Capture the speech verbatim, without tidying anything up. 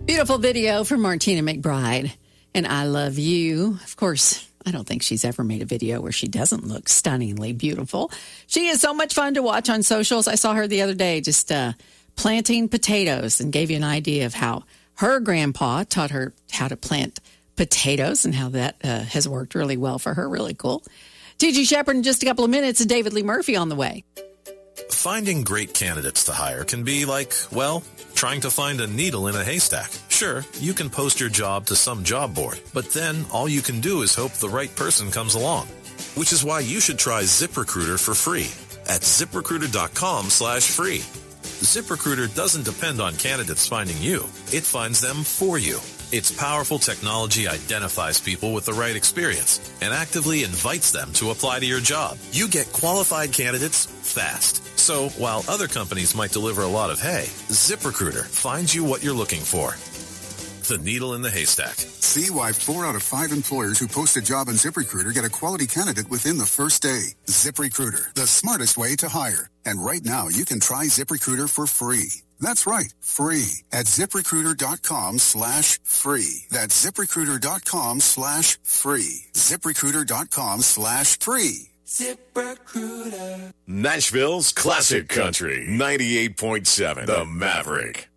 Beautiful video from Martina McBride. And I Love You. Of course, I don't think she's ever made a video where she doesn't look stunningly beautiful. She is so much fun to watch on socials. I saw her the other day just uh, planting potatoes and gave you an idea of how her grandpa taught her how to plant potatoes and how that uh, has worked really well for her. Really cool. T G Shepherd in just a couple of minutes and David Lee Murphy on the way. Finding great candidates to hire can be like, well, trying to find a needle in a haystack. Sure, you can post your job to some job board, but then all you can do is hope the right person comes along. Which is why you should try ZipRecruiter for free at ZipRecruiter.com slash free. ZipRecruiter doesn't depend on candidates finding you. It finds them for you. Its powerful technology identifies people with the right experience and actively invites them to apply to your job. You get qualified candidates fast. So while other companies might deliver a lot of hay, ZipRecruiter finds you what you're looking for. The needle in the haystack. See why four out of five employers who post a job on ZipRecruiter get a quality candidate within the first day. ZipRecruiter, the smartest way to hire. And right now, you can try ZipRecruiter for free. That's right, free at ZipRecruiter.com slash free. That's ZipRecruiter.com slash free. ZipRecruiter.com slash free. ZipRecruiter. Nashville's classic country, ninety-eight point seven, The Maverick.